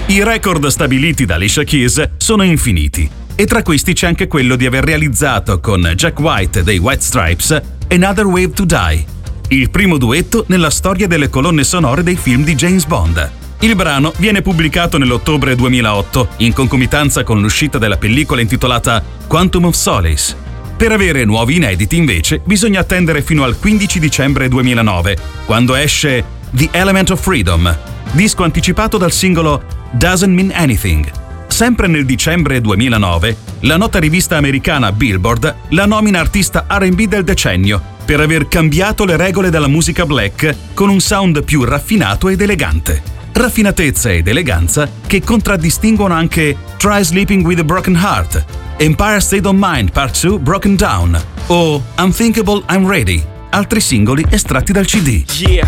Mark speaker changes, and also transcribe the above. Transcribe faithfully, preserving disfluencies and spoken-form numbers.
Speaker 1: I record stabiliti da Alicia Keys sono infiniti, e tra questi c'è anche quello di aver realizzato con Jack White dei White Stripes Another Way to Die, il primo duetto nella storia delle colonne sonore dei film di James Bond. Il brano viene pubblicato nell'ottobre duemilaotto, in concomitanza con l'uscita della pellicola intitolata Quantum of Solace. Per avere nuovi inediti, invece, bisogna attendere fino al quindici dicembre duemilanove, quando esce The Element of Freedom, disco anticipato dal singolo Doesn't Mean Anything. Sempre nel dicembre duemilanove, la nota rivista americana Billboard la nomina artista R and B del decennio per aver cambiato le regole della musica black con un sound più raffinato ed elegante. Raffinatezza ed eleganza che contraddistinguono anche Try Sleeping with a Broken Heart, Empire State of Mind Part due Broken Down o Unthinkable I'm Ready, altri singoli estratti dal C D.
Speaker 2: Yeah.